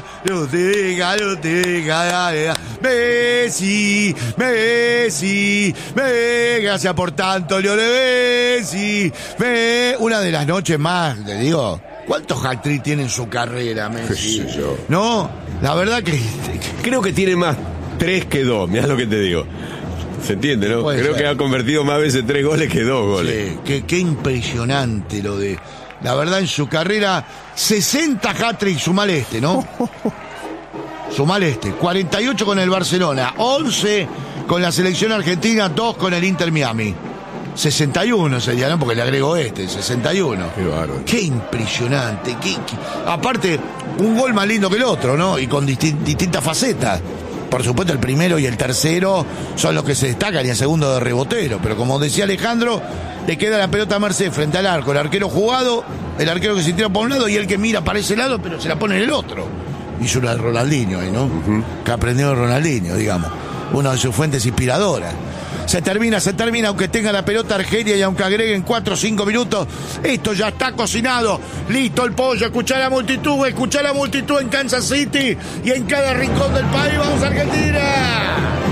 Messi, gracias por tanto, Lionel Messi. Una de las noches más, te digo. ¿Cuántos hat-trick tiene en su carrera, Messi? ¿Qué sé yo? No, la verdad que... Creo que tiene más 3 que 2, mirá lo que te digo. ¿Se entiende, no? Puede Creo ser. que ha convertido más veces 3 goles que 2 goles. Sí, qué impresionante lo de... La verdad, en su carrera, 60 hat-trick, sumale este, ¿no? Sumale este. 48 con el Barcelona, 11 con la selección argentina, 2 con el Inter Miami. 61 sería, ¿no? Porque le agrego este, 61. Qué bárbaro. Qué impresionante. Aparte, un gol más lindo que el otro, ¿no? Y con distintas facetas. Por supuesto, el primero y el tercero son los que se destacan y el segundo de rebotero. Pero como decía Alejandro, le queda la pelota a Merced frente al arco. El arquero jugado, el arquero que se tira por un lado y el que mira para ese lado, pero se la pone en el otro. Hizo una de Ronaldinho ahí, ¿no? Que aprendió de Ronaldinho, digamos. Una de sus fuentes inspiradoras. Se termina, aunque tenga la pelota Argelia y aunque agreguen 4 o 5 minutos, esto ya está cocinado, listo el pollo, escuchá la multitud en Kansas City y en cada rincón del país. ¡Vamos, Argentina!